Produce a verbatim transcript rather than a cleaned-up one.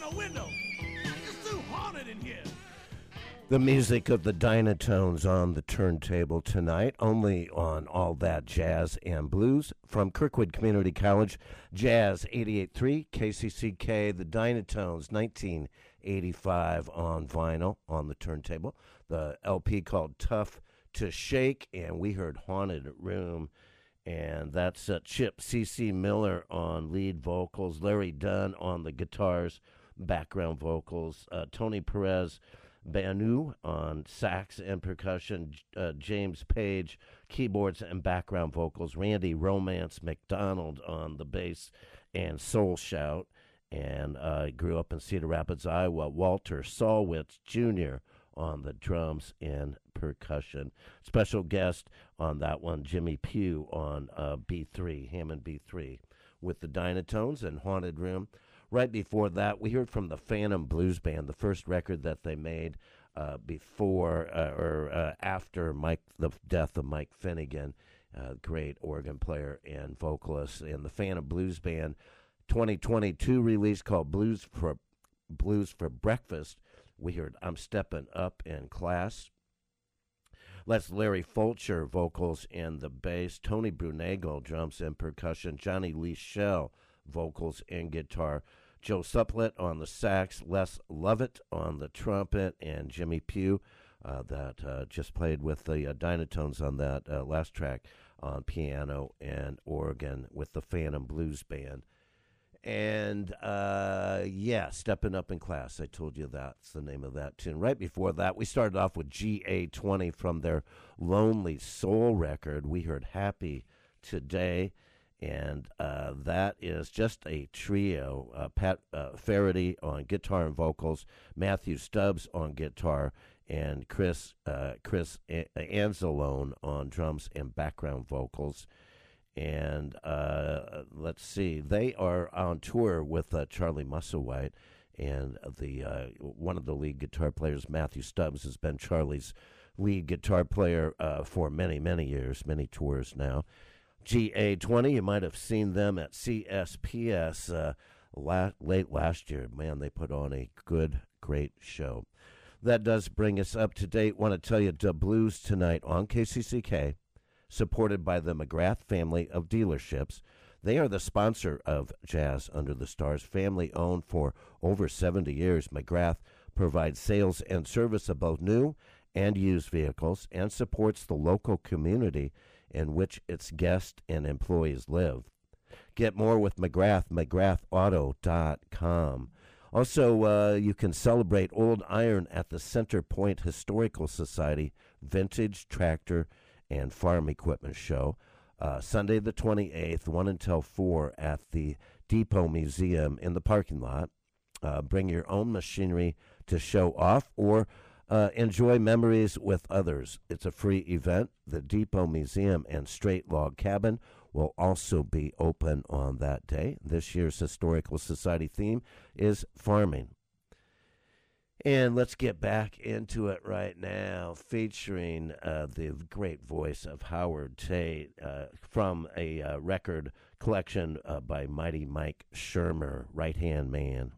a window. It's too haunted in here. The music of the Dynatones on the turntable tonight, only on All That Jazz and Blues from Kirkwood Community College. Jazz eighty-eight point three, K C C K, the Dynatones, nineteen eighty-five on vinyl on the turntable. The L P called Tough to Shake, and we heard Haunted Room. And that's uh, Chip C C Miller on lead vocals, Larry Dunn on the guitars, background vocals, uh, Tony Perez Banu on sax and percussion, uh, James Page keyboards and background vocals, Randy Romance McDonald on the bass and soul shout, and uh, grew up in Cedar Rapids, Iowa. Walter Solwitz Junior on the drums and percussion. Special guest on that one, Jimmy Pugh on uh, B three, Hammond B three, with the Dynatones and Haunted Room. Right before that, we heard from the Phantom Blues Band, the first record that they made uh, before uh, or uh, after Mike, the death of Mike Finnegan, uh, great organ player and vocalist. And the Phantom Blues Band twenty twenty-two release called Blues for Blues for Breakfast. We heard I'm Stepping Up in Class. That's Larry Fulcher, vocals and the bass. Tony Brunego, drums and percussion. Johnny Lee Shell, vocals and guitar. Joe Supplett on the sax, Les Lovett on the trumpet, and Jimmy Pugh uh, that uh, just played with the uh, Dynatones on that uh, last track on piano and organ with the Phantom Blues Band. And, uh, yeah, Stepping Up in Class. I told you that's the name of that tune. Right before that, we started off with G A twenty from their Lonely Soul record. We heard Happy Today. And uh, that is just a trio. Uh, Pat uh, Faraday on guitar and vocals, Matthew Stubbs on guitar, and Chris uh, Chris A- Anzalone on drums and background vocals. And uh, let's see, they are on tour with uh, Charlie Musselwhite, and the uh, one of the lead guitar players, Matthew Stubbs, has been Charlie's lead guitar player uh, for many, many years, many tours now. G A twenty, you might have seen them at C S P S uh, la- late last year. Man, they put on a good, great show. That does bring us up to date. Want to tell you, the Blues tonight on K C C K, supported by the McGrath family of dealerships. They are the sponsor of Jazz Under the Stars, family owned for over seventy years. McGrath provides sales and service of both new and used vehicles and supports the local community in which its guests and employees live. Get more with McGrath, McGrath Auto dot com. Also, uh, you can celebrate old iron at the Center Point Historical Society Vintage Tractor and Farm Equipment Show. Uh, Sunday the twenty-eighth, one until four at the Depot Museum in the parking lot. Uh, bring your own machinery to show off or Uh, enjoy memories with others. It's a free event. The Depot Museum and Straight Log Cabin will also be open on that day. This year's Historical Society theme is farming. And let's get back into it right now, featuring uh, the great voice of Howard Tate uh, from a uh, record collection uh, by Mighty Mike Shermer, Right Hand Man.